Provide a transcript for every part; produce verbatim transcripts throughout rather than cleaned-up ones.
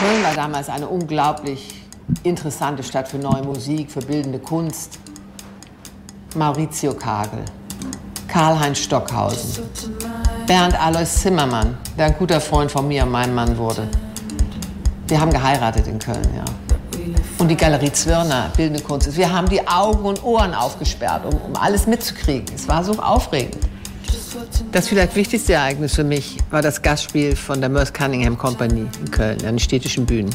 Köln war damals eine unglaublich interessante Stadt für neue Musik, für bildende Kunst. Maurizio Kagel, Karl-Heinz Stockhausen, Bernd Alois Zimmermann, der ein guter Freund von mir und meinem Mann wurde. Wir haben geheiratet in Köln, ja. Und die Galerie Zwirner, bildende Kunst. Wir haben die Augen und Ohren aufgesperrt, um, um alles mitzukriegen. Es war so aufregend. Das vielleicht wichtigste Ereignis für mich war das Gastspiel von der Merce Cunningham Company in Köln, an den städtischen Bühnen.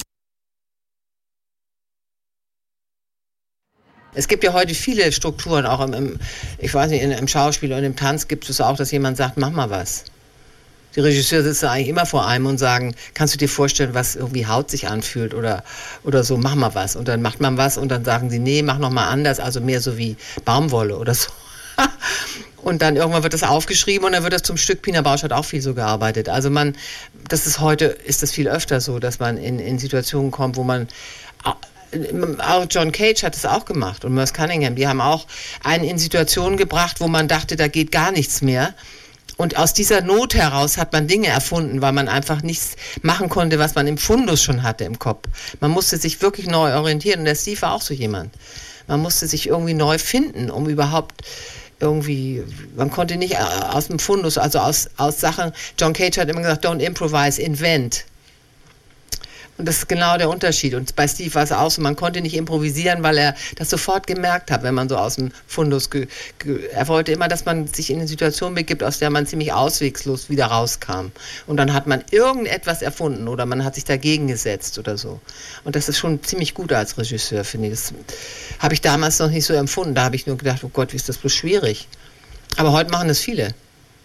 Es gibt ja heute viele Strukturen, auch im, im ich weiß nicht, im Schauspiel und im Tanz gibt es auch, dass jemand sagt, mach mal was. Die Regisseure sitzen eigentlich immer vor einem und sagen, kannst du dir vorstellen, was irgendwie Haut sich anfühlt oder, oder so, mach mal was. Und dann macht man was und dann sagen sie, nee, mach noch mal anders, also mehr so wie Baumwolle oder so. Und dann irgendwann wird das aufgeschrieben und dann wird das zum Stück. Pina Bausch hat auch viel so gearbeitet. Also man, das ist heute, ist das viel öfter so, dass man in, in Situationen kommt, wo man, auch John Cage hat es auch gemacht und Merce Cunningham, die haben auch einen in Situationen gebracht, wo man dachte, da geht gar nichts mehr. Und aus dieser Not heraus hat man Dinge erfunden, weil man einfach nichts machen konnte, was man im Fundus schon hatte im Kopf. Man musste sich wirklich neu orientieren und der Steve war auch so jemand. Man musste sich irgendwie neu finden, um überhaupt irgendwie, man konnte nicht aus dem Fundus, also aus, aus Sachen, John Cage hat immer gesagt, don't improvise, invent. Und das ist genau der Unterschied. Und bei Steve war es auch so, man konnte nicht improvisieren, weil er das sofort gemerkt hat, wenn man so aus dem Fundus, ge, ge, er wollte immer, dass man sich in eine Situation begibt, aus der man ziemlich auswegslos wieder rauskam. Und dann hat man irgendetwas erfunden oder man hat sich dagegen gesetzt oder so. Und das ist schon ziemlich gut als Regisseur, finde ich. Das habe ich damals noch nicht so empfunden. Da habe ich nur gedacht, oh Gott, wie ist das bloß schwierig. Aber heute machen das viele.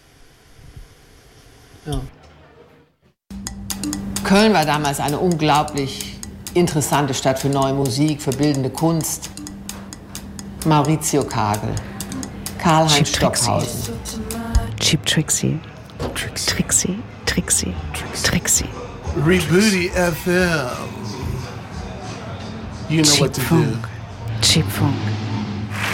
Ja. Köln war damals eine unglaublich interessante Stadt für neue Musik, für bildende Kunst. Maurizio Kagel, Karl-Heinz Stockhausen. Cheap Trixie. Trixie. Trixie. Trixie. Rebooty F M. You know Cheap what to Funk. do. Cheap Funk.